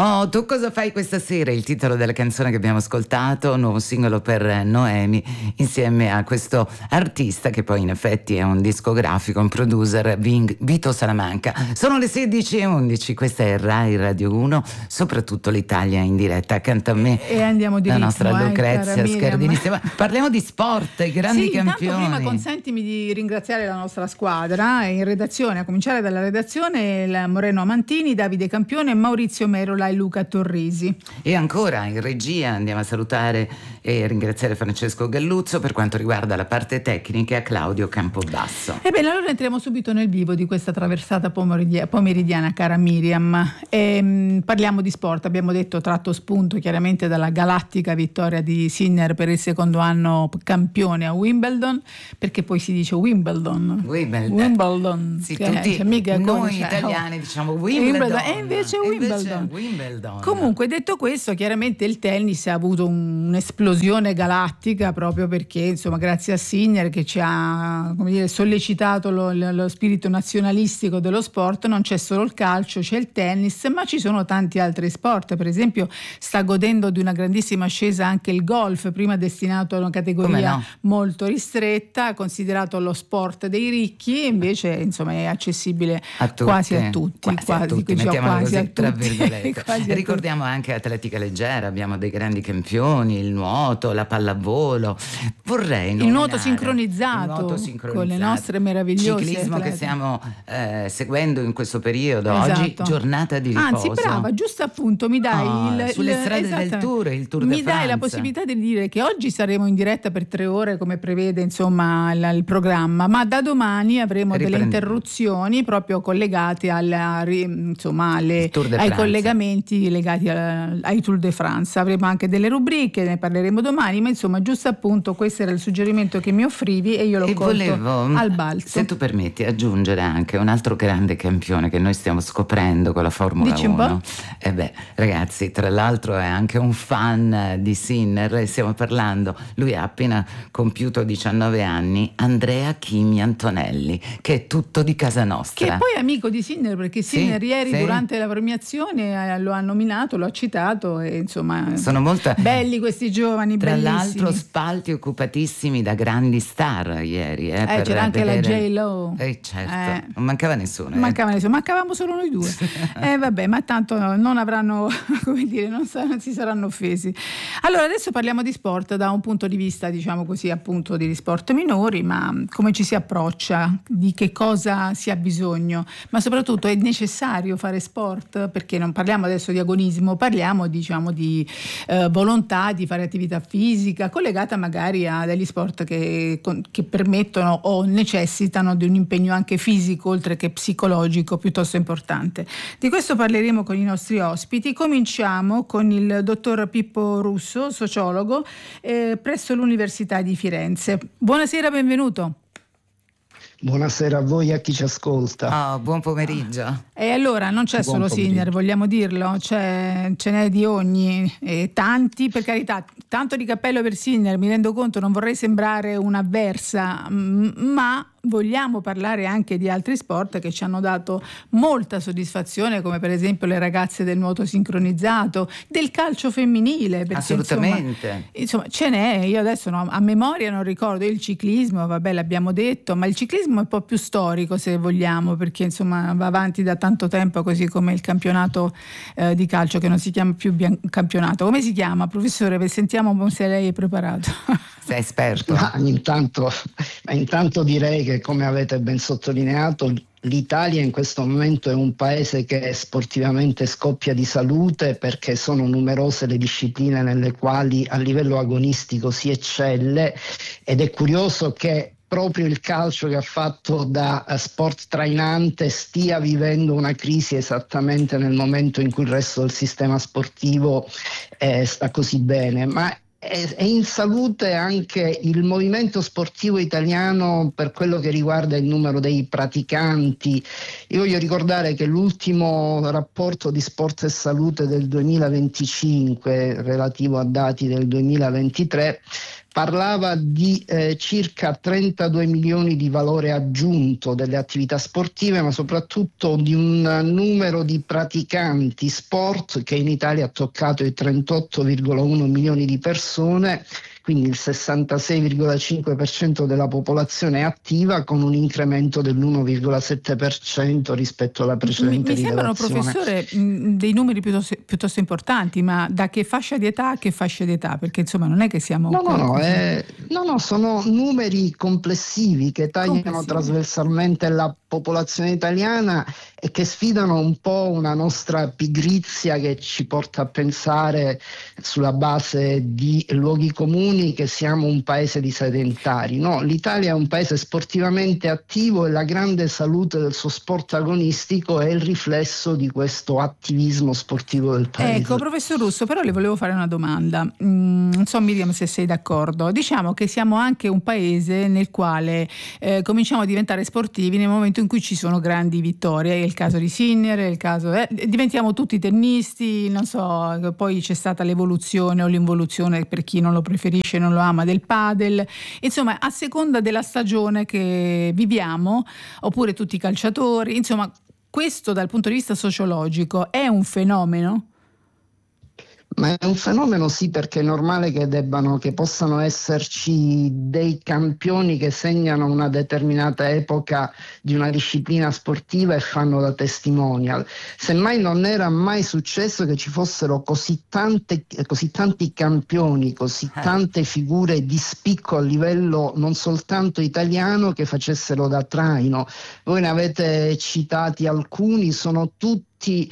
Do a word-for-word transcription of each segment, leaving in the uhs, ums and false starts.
Oh, tu cosa fai questa sera? Il titolo della canzone che abbiamo ascoltato, nuovo singolo per Noemi, insieme a questo artista che poi in effetti è un discografico, un producer, Vito Salamanca. Sono le sedici e undici, questa è Rai Radio uno, soprattutto l'Italia in diretta. Accanto a me e andiamo di la ritmo, nostra eh, Lucrezia Scardini. Parliamo di sport, i grandi sì, campioni. Prima consentimi di ringraziare la nostra squadra in redazione, a cominciare dalla redazione il Moreno Amantini, Davide Campione, Maurizio Merola e Luca Torrisi. E ancora in regia andiamo a salutare e ringraziare Francesco Galluzzo. Per quanto riguarda la parte tecnica, Claudio Campobasso. Ebbene, allora entriamo subito nel vivo di questa traversata pomeridia- pomeridiana, cara Miriam. E, mh, parliamo di sport, abbiamo detto, tratto spunto chiaramente dalla galattica vittoria di Sinner per il secondo anno campione a Wimbledon, perché poi si dice Wimbledon Wimbledon, Wimbledon sì, che tutti è, cioè, mica noi cioè, italiani oh, diciamo Wimbledon, Wimbledon e invece e Wimbledon. invece Wimbledon. Comunque, detto questo, chiaramente il tennis ha avuto un, un'esplosione galattica proprio perché, insomma, grazie a Sinner che ci ha, come dire, sollecitato lo, lo spirito nazionalistico dello sport. Non c'è solo il calcio, c'è il tennis, ma ci sono tanti altri sport. Per esempio sta godendo di una grandissima ascesa anche il golf, prima destinato a una categoria no? molto ristretta, considerato lo sport dei ricchi, invece insomma è accessibile a tutti, quasi a tutti, quasi, quasi, a tutti, diciamo, mettiamolo quasi così, a tra tutti. virgolette. Quasi a Ricordiamo tutti. anche atletica leggera, abbiamo dei grandi campioni, il nuoto, la pallavolo. Vorrei il nominare, nuoto sincronizzato, il nuoto sincronizzato con le nostre meravigliose ciclismo atlete che stiamo eh, seguendo in questo periodo. Esatto. Oggi giornata di riposo. Anzi, brava, giusto appunto mi dai oh, il, sulle il, strade del Tour, il Tour de mi France. dai la possibilità di dire che oggi saremo in diretta per tre ore come prevede insomma il, il programma, ma da domani avremo delle interruzioni proprio collegate alla, insomma alle, ai collegamenti legati al, ai Tour de France. Avremo anche delle rubriche, ne parleremo domani, ma insomma giusto appunto questo era il suggerimento che mi offrivi e io l'ho e colto volevo, al balzo. Se tu permetti, aggiungere anche un altro grande campione che noi stiamo scoprendo con la Formula Dici un uno. po'? E beh, ragazzi, tra l'altro è anche un fan di Sinner e stiamo parlando, lui ha appena compiuto diciannove anni, Andrea Chimi Antonelli, che è tutto di casa nostra. Che poi è amico di Sinner, perché Sinner sì, ieri sì. durante la premiazione lo ha nominato, lo ha citato e insomma sono molto belli questi giovani, tra bellissimi. l'altro spalti occupatissimi da grandi star ieri eh, eh, per c'era anche vedere... la J-Lo eh certo eh. non mancava nessuno non mancava eh. nessuno, mancavamo solo noi due eh vabbè, ma tanto non avranno come dire, non, sa, non si saranno offesi. Allora adesso parliamo di sport da un punto di vista diciamo così appunto di sport minori, ma come ci si approccia, di che cosa si ha bisogno, ma soprattutto è necessario fare sport, perché non parliamo adesso di agonismo, parliamo diciamo di eh, volontà di fare attività fisica collegata magari a degli sport che, che permettono o necessitano di un impegno anche fisico oltre che psicologico piuttosto importante. Di questo parleremo con i nostri ospiti. Cominciamo con il dottor Pippo Russo, sociologo eh, presso l'Università di Firenze. Buonasera, benvenuto. Buonasera a voi e a chi ci ascolta. Oh, buon pomeriggio. E allora non c'è buon solo pomeriggio. Sinner, vogliamo dirlo, c'è, ce n'è di ogni, e tanti, per carità, tanto di cappello per Sinner, mi rendo conto, non vorrei sembrare un'avversa, ma vogliamo parlare anche di altri sport che ci hanno dato molta soddisfazione, come per esempio le ragazze del nuoto sincronizzato, del calcio femminile, perché assolutamente insomma, insomma ce n'è, io adesso no, a memoria non ricordo, il ciclismo, vabbè l'abbiamo detto, ma il ciclismo è un po' più storico se vogliamo, perché insomma va avanti da tanto tempo, così come il campionato eh, di calcio che non si chiama più bian- campionato. Come si chiama, professore? Sentiamo se lei è preparato. Sei esperto. Ma intanto, ma intanto direi che, come avete ben sottolineato, l'Italia in questo momento è un paese che sportivamente scoppia di salute, perché sono numerose le discipline nelle quali a livello agonistico si eccelle, ed è curioso che proprio il calcio, che ha fatto da sport trainante, stia vivendo una crisi esattamente nel momento in cui il resto del sistema sportivo eh, sta così bene. Ma è in salute anche il movimento sportivo italiano per quello che riguarda il numero dei praticanti. Io voglio ricordare che l'ultimo rapporto di Sport e Salute del duemilaventicinque, relativo a dati del duemilaventitré, parlava di eh, circa trentadue milioni di valore aggiunto delle attività sportive, ma soprattutto di un numero di praticanti sport che in Italia ha toccato i trentotto virgola uno milioni di persone, quindi il sessantasei virgola cinque per cento della popolazione è attiva, con un incremento dell'uno virgola sette per cento rispetto alla precedente mi, mi sembrano, professore, mh, dei numeri piuttosto, piuttosto importanti, ma da che fascia di età a che fascia di età? Perché insomma non è che siamo... No, no, no, eh, no, no, sono numeri complessivi che tagliano complessivi. trasversalmente la popolazione italiana e che sfidano un po' una nostra pigrizia che ci porta a pensare, sulla base di luoghi comuni, che siamo un paese di sedentari. No, l'Italia è un paese sportivamente attivo e la grande salute del suo sport agonistico è il riflesso di questo attivismo sportivo del paese. Ecco, professor Russo, però le volevo fare una domanda. Mm, non so, Miriam, se sei d'accordo. Diciamo che siamo anche un paese nel quale eh, cominciamo a diventare sportivi nel momento in cui ci sono grandi vittorie. È il caso di Sinner, è il caso eh, diventiamo tutti tennisti, non so, poi c'è stata l'evoluzione o l'involuzione, per chi non lo preferisce, non lo ama, del padel. Insomma, a seconda della stagione che viviamo, oppure tutti i calciatori, insomma, questo dal punto di vista sociologico è un fenomeno? Ma è un fenomeno, sì, perché è normale che debbano, che possano esserci dei campioni che segnano una determinata epoca di una disciplina sportiva e fanno da testimonial. Semmai non era mai successo che ci fossero così tante, così tanti campioni, così tante figure di spicco a livello non soltanto italiano che facessero da traino. Voi ne avete citati alcuni, sono tutti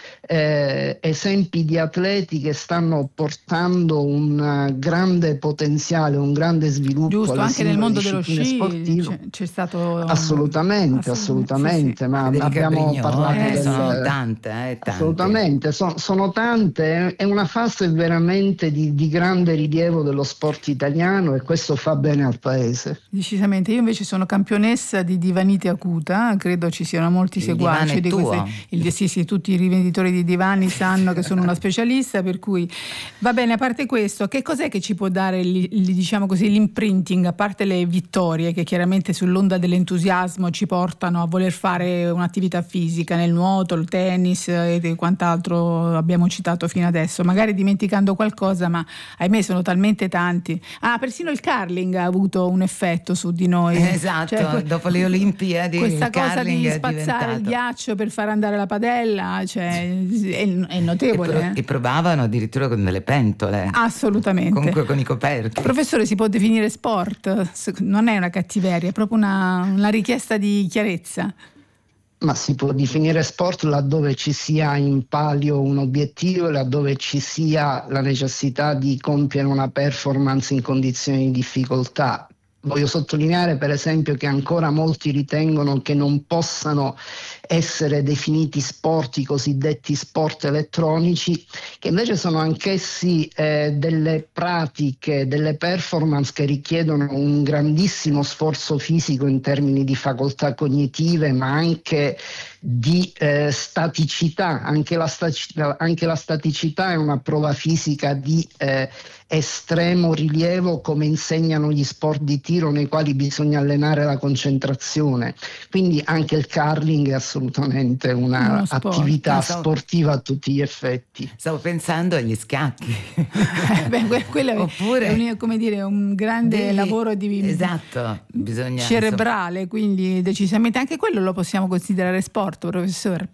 Eh, esempi di atleti che stanno portando un grande potenziale, un grande sviluppo. Giusto, anche nel mondo dello sci c'è, c'è stato assolutamente, assolutamente, assolutamente sì, sì. Ma Federica abbiamo Brignone, parlato eh, del, sono tante, eh, tante. Assolutamente, so, sono tante, è una fase veramente di, di grande rilievo dello sport italiano e questo fa bene al paese. Decisamente. Io invece sono campionessa di divanite acuta, credo ci siano molti il seguaci di queste, il, sì, sì, tutti i rivenditori di divani sanno che sono una specialista, per cui va bene. A parte questo, che cos'è che ci può dare li, li, diciamo così, l'imprinting, a parte le vittorie che chiaramente sull'onda dell'entusiasmo ci portano a voler fare un'attività fisica, nel nuoto, il tennis e quant'altro abbiamo citato fino adesso, magari dimenticando qualcosa, ma ahimè sono talmente tanti. Ah, persino il curling ha avuto un effetto su di noi. Esatto, cioè, dopo le Olimpiadi questa il cosa di spazzare diventato... il ghiaccio per far andare la padella, cioè è, è notevole. E, pro- eh? e provavano addirittura con delle pentole. Assolutamente. Comunque con i coperchi. Professore, si può definire sport? Non è una cattiveria, è proprio una, una richiesta di chiarezza. Ma si può definire sport laddove ci sia in palio un obiettivo e laddove ci sia la necessità di compiere una performance in condizioni di difficoltà. Voglio sottolineare per esempio che ancora molti ritengono che non possano essere definiti sport i cosiddetti sport elettronici, che invece sono anch'essi eh, delle pratiche, delle performance che richiedono un grandissimo sforzo fisico in termini di facoltà cognitive, ma anche di eh, staticità. Anche la, staci- anche la staticità è una prova fisica di eh, estremo rilievo, come insegnano gli sport di tiro nei quali bisogna allenare la concentrazione. Quindi anche il curling è assolutamente una attività stavo, sportiva a tutti gli effetti. Stavo pensando agli scacchi. Beh, quello è, Oppure, è un, come dire, un grande devi, lavoro di esatto, bisogna, cerebrale, insomma. Quindi decisamente anche quello lo possiamo considerare sport, professore.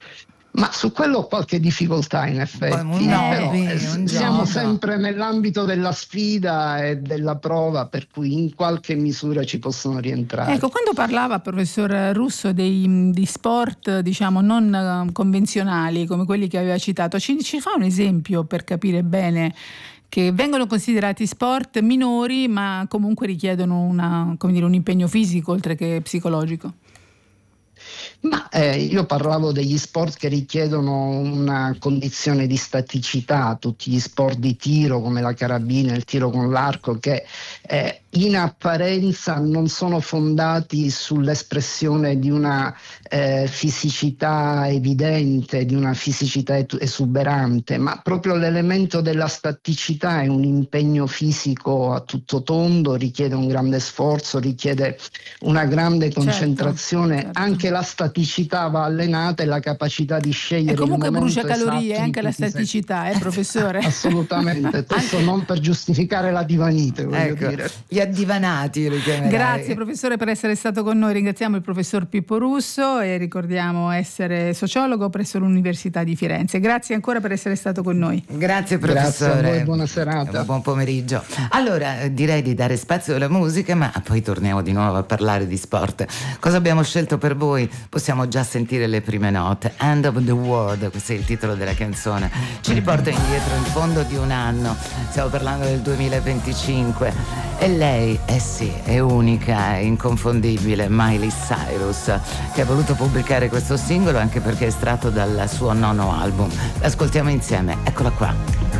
Ma su quello ho qualche difficoltà in effetti, un no, però bene, un siamo no. sempre nell'ambito della sfida e della prova, per cui in qualche misura ci possono rientrare. Ecco, quando parlava professor Russo dei, di sport diciamo non convenzionali come quelli che aveva citato, ci, ci fa un esempio per capire bene che vengono considerati sport minori ma comunque richiedono una, come dire, un impegno fisico oltre che psicologico? Ma eh, io parlavo degli sport che richiedono una condizione di staticità, tutti gli sport di tiro come la carabina, il tiro con l'arco, che eh, in apparenza non sono fondati sull'espressione di una eh, fisicità evidente, di una fisicità esuberante, ma proprio l'elemento della staticità è un impegno fisico a tutto tondo, richiede un grande sforzo, richiede una grande concentrazione, certo, certo. Anche la staticità va allenata e la capacità di scegliere. E comunque il brucia momento calorie esatto anche la staticità, eh professore? Assolutamente, questo non per giustificare la divanite, voglio ecco, dire. Gli addivanati, io li chiamerei. Grazie professore per essere stato con noi, ringraziamo il professor Pippo Russo e ricordiamo essere sociologo presso l'Università di Firenze. Grazie ancora per essere stato con noi. Grazie professore. Grazie a voi, buona serata. Buon pomeriggio. Allora direi di dare spazio alla musica, ma poi torniamo di nuovo a parlare di sport. Cosa abbiamo scelto per voi? Possiamo già sentire le prime note. End of the World, questo è il titolo della canzone, ci riporta indietro in fondo di un anno, stiamo parlando del duemilaventicinque, e lei, eh sì, è unica, è inconfondibile, Miley Cyrus, che ha voluto pubblicare questo singolo anche perché è estratto dal suo nono album. L'ascoltiamo insieme, eccola qua.